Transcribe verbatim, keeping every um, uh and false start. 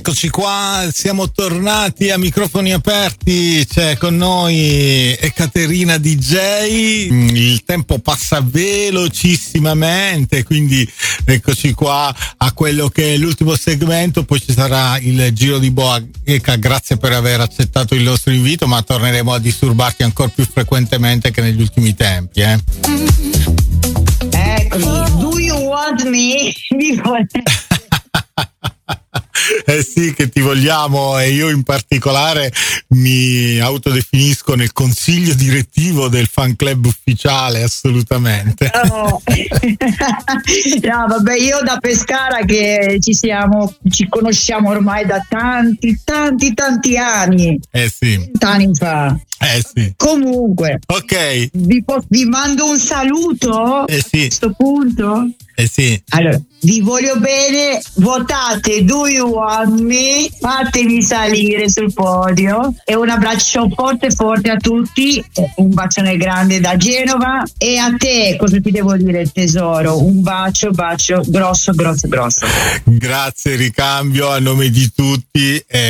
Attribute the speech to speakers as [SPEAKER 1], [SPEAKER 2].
[SPEAKER 1] Eccoci qua, siamo tornati a microfoni aperti, c'è con noi Ekaterina D J, il tempo passa velocissimamente, quindi eccoci qua a quello che è l'ultimo segmento, poi ci sarà il giro di boa. Eka, grazie per aver accettato il nostro invito, ma torneremo a disturbarti ancora più frequentemente che negli ultimi tempi. Eh?
[SPEAKER 2] Eccomi, do you want me?
[SPEAKER 1] Eh sì, che ti vogliamo, e io in particolare mi autodefinisco nel consiglio direttivo del fan club ufficiale, assolutamente.
[SPEAKER 2] Oh. No, vabbè, io da Pescara che ci siamo, ci conosciamo ormai da tanti, tanti, tanti anni.
[SPEAKER 1] Eh sì.
[SPEAKER 2] Vent'anni fa.
[SPEAKER 1] Eh sì.
[SPEAKER 2] Comunque.
[SPEAKER 1] Ok.
[SPEAKER 2] Vi, po- vi mando un saluto.
[SPEAKER 1] Eh sì.
[SPEAKER 2] A questo punto.
[SPEAKER 1] Eh sì.
[SPEAKER 2] Allora, vi voglio bene, votate Do You Want Me, fatemi salire sul podio e un abbraccio forte forte a tutti, un bacione grande da Genova, e a te cosa ti devo dire tesoro, un bacio bacio grosso grosso grosso.
[SPEAKER 1] Grazie, ricambio a nome di tutti. Eh.